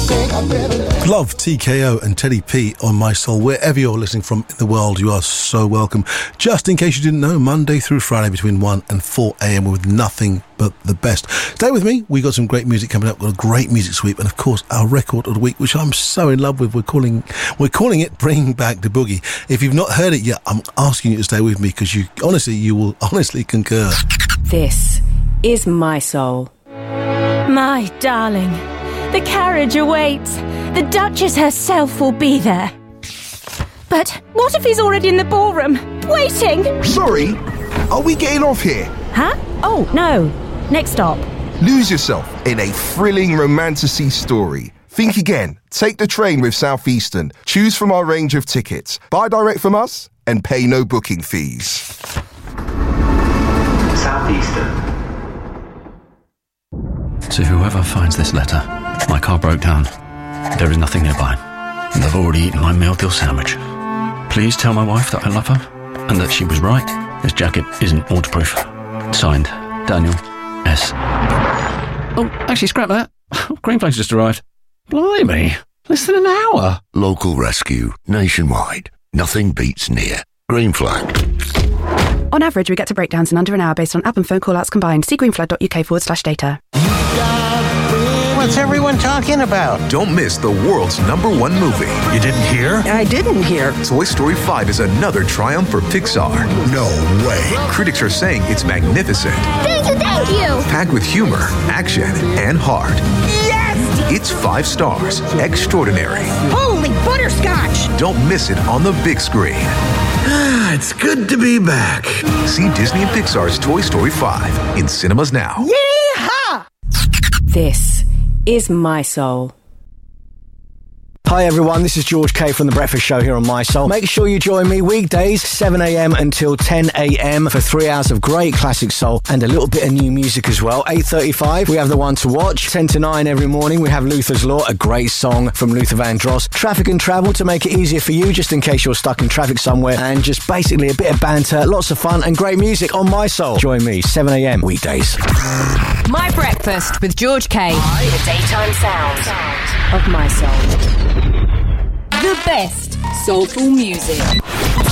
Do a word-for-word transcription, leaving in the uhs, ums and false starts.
Love, T K O and Teddy P on My Soul. Wherever you're listening from in the world, you are so welcome. Just in case you didn't know, Monday through Friday between one and four a.m. with nothing but the best. Stay with me. We got some great music coming up. We've got a great music sweep, and of course our record of the week, which I'm so in love with. We're calling we're calling it Bring Back the Boogie. If you've not heard it yet, I'm asking you to stay with me, because you honestly you will honestly concur. This is My Soul. My darling, the carriage awaits. The Duchess herself will be there. But what if he's already in the ballroom, waiting? Sorry, are we getting off here? Huh? Oh, no. Next stop. Lose yourself in a thrilling romantasy story. Think again. Take the train with Southeastern. Choose from our range of tickets. Buy direct from us and pay no booking fees. Southeastern. To whoever finds this letter, my car broke down. There is nothing nearby, and I've already eaten my meal deal sandwich. Please tell my wife that I love her, and that she was right. This jacket isn't waterproof. Signed, Daniel S. Oh, actually, scrap that. Green Flag's just arrived. Blimey, less than an hour. Local rescue, nationwide. Nothing beats near. Green Flag. On average, we get to breakdowns in under an hour based on app and phone call-outs combined. See greenflag.uk forward slash data. What's everyone talking about? Don't miss the world's number one movie. You didn't hear? I didn't hear. Toy Story five is another triumph for Pixar. No way. Critics are saying it's magnificent. Thank you, thank you! Packed with humor, action, and heart. Yes! It's five stars. Extraordinary. Holy butterscotch! Don't miss it on the big screen. It's good to be back. See Disney and Pixar's Toy Story five in cinemas now. Yeehaw! This is My Soul. Hi everyone, this is George K from The Breakfast Show here on My Soul. Make sure you join me weekdays, seven a.m. until ten a.m. for three hours of great classic soul and a little bit of new music as well. eight thirty-five, we have The One to Watch. ten to nine every morning, we have Luther's Law, a great song from Luther Vandross. Traffic and travel to make it easier for you, just in case you're stuck in traffic somewhere. And just basically a bit of banter, lots of fun and great music on My Soul. Join me, seven a.m. weekdays. My Breakfast with George K. The daytime sounds of My Soul. The best soulful music.